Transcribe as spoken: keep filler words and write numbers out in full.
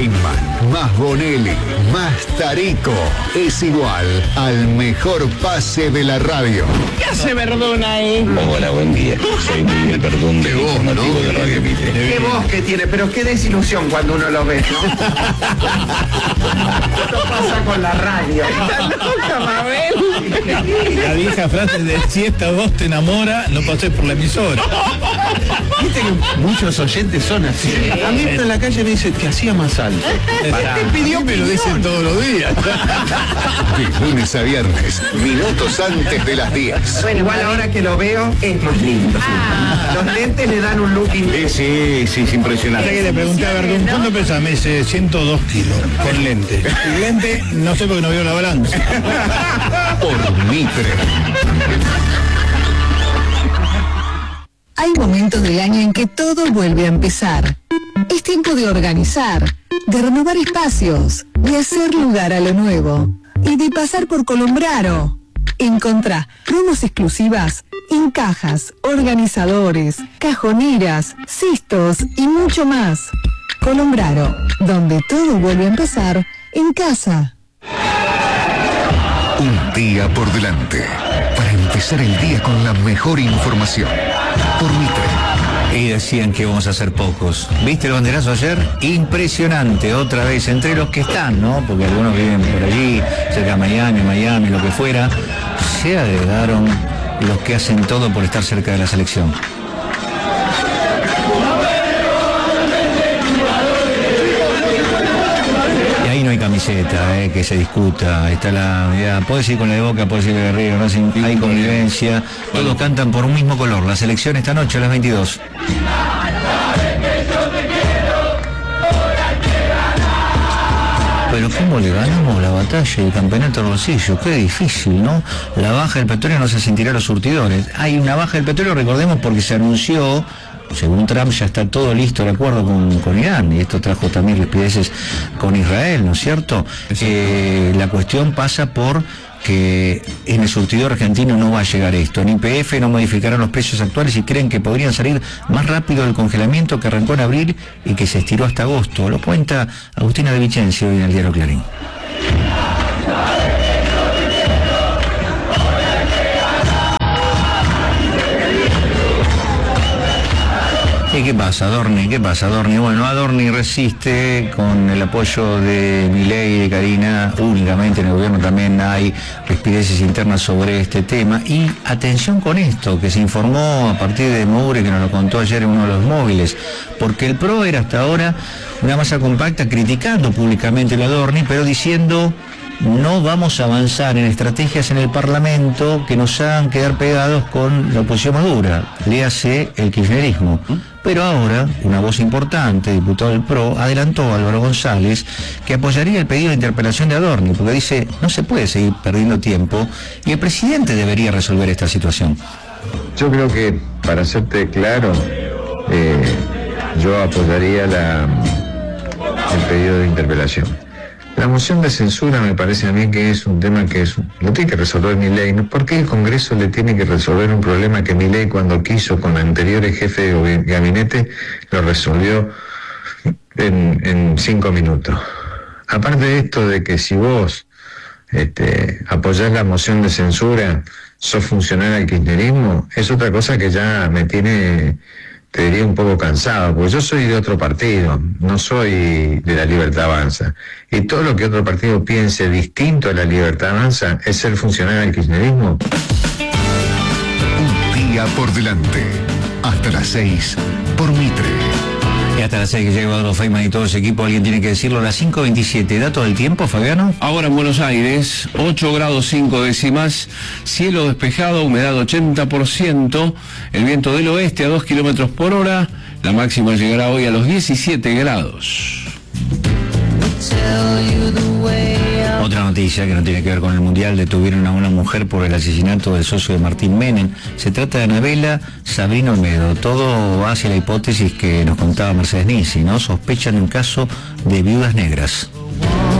Feynman, más Bonelli, más Tarico, es igual al mejor pase de la radio. ¿Qué hace Verdún ahí? Hola, buen día. Soy Miguel Verdún de voz, ¿no? de Radio Mitre. Qué voz que tiene, pero qué desilusión cuando uno lo ve, ¿no? Esto pasa con la radio. Está loca, Mabel. La vieja frase de si esta voz te enamora, no pases por la emisora. Viste que muchos oyentes son así. A mí en la calle me dice que hacía más alto. Para, te pidió, me lo dicen todos los días. De lunes a viernes, minutos antes de las diez. Bueno, igual ahora que lo veo, es más lindo. Ah. Los lentes le dan un look Sí, sí, sí, es impresionante. Que le pregunté a Verdún, ¿cuánto pesa? Me dice ciento dos kilos, con lente. Y lente, no sé porque no veo la balanza. Por Mitre. Hay momentos del año en que todo vuelve a empezar. Es tiempo de organizar, de renovar espacios, de hacer lugar a lo nuevo y de pasar por Colombraro. Encontrá promos exclusivas en cajas, organizadores, cajoneras, cistos y mucho más. Colombraro, donde todo vuelve a empezar en casa. Un día por delante, para empezar el día con la mejor información. Por Mitre. Y decían que vamos a ser pocos. ¿Viste el banderazo ayer? Impresionante, otra vez, entre los que están, ¿no? Porque algunos viven por allí, cerca de Miami, Miami, lo que fuera. Se agregaron los que hacen todo por estar cerca de la selección. Y ahí no hay camiseta, eh, que se discuta. Está la, ya, puedes ir con la de Boca, puedes ir de River, no hay convivencia. Todos cantan por un mismo color. La selección esta noche a las veintidós. Pero ¿cómo le ganamos la batalla y el campeonato al bolsillo? Qué difícil, ¿no? La baja del petróleo no se sentirá a los surtidores. Hay una baja del petróleo, recordemos, porque se anunció, según Trump, ya está todo listo el acuerdo con, con Irán, y esto trajo también rispideces con Israel, ¿no es cierto? Eh, la cuestión pasa por que en el surtidor argentino no va a llegar esto. En Y P F no modificarán los precios actuales y creen que podrían salir más rápido del congelamiento que arrancó en abril y que se estiró hasta agosto. Lo cuenta Agustina de Vicencio hoy en el diario Clarín. ¿Y qué pasa, Adorni? ¿Qué pasa, Adorni? Bueno, Adorni resiste con el apoyo de Milei y de Karina. Únicamente en el gobierno también hay rispideces internas sobre este tema. Y atención con esto, que se informó a partir de Moure, que nos lo contó ayer en uno de los móviles, porque el PRO era hasta ahora una masa compacta criticando públicamente a Adorni, pero diciendo: no vamos a avanzar en estrategias en el Parlamento que nos hagan quedar pegados con la oposición más dura, léase el kirchnerismo. Pero ahora, una voz importante, diputado del PRO, adelantó a Álvaro González que apoyaría el pedido de interpelación de Adorni, porque dice, no se puede seguir perdiendo tiempo y el presidente debería resolver esta situación. Yo creo que, para hacerte claro, eh, yo apoyaría la, el pedido de interpelación. La moción de censura me parece a mí que es un tema que es, lo tiene que resolver Milei. ¿Por qué el Congreso le tiene que resolver un problema que Milei, cuando quiso con anteriores jefes de gabinete, lo resolvió en, en cinco minutos? Aparte de esto de que si vos este, apoyás la moción de censura, sos funcionario al kirchnerismo, es otra cosa que ya me tiene, te diría, un poco cansado, porque yo soy de otro partido, no soy de la Libertad Avanza. Y todo lo que otro partido piense distinto a la Libertad Avanza es ser funcionario del kirchnerismo. Un día por delante, hasta las seis, por Mitre. Y hasta las seis que llega Eduardo Feynman y todo ese equipo, alguien tiene que decirlo, a las cinco veintisiete. ¿Dato del tiempo, Fabiano? Ahora en Buenos Aires, ocho grados cinco décimas, cielo despejado, humedad ochenta por ciento, el viento del oeste a dos kilómetros por hora, la máxima llegará hoy a los diecisiete grados. Otra noticia que no tiene que ver con el Mundial: detuvieron a una mujer por el asesinato del socio de Martín Menem. Se trata de Anabela Sabrina Olmedo. Todo va hacia la hipótesis que nos contaba Mercedes Nisi, ¿no? Sospechan un caso de viudas negras.